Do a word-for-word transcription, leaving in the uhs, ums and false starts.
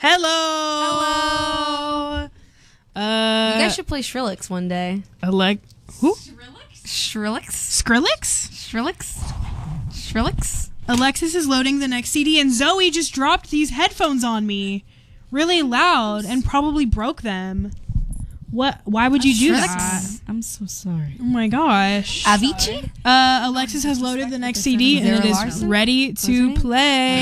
Hello. Uh, You guys should play Skrillex one day. Elect. Who? Skrillex? Skrillex? Skrillex? Skrillex? Alexis is loading the next C D, and Zoe just dropped these headphones on me, really loud, and probably broke them. What? Why would you do that? I'm so sorry. Oh my gosh. Avicii? Uh, Alexis has loaded the next C D, and it is ready to play.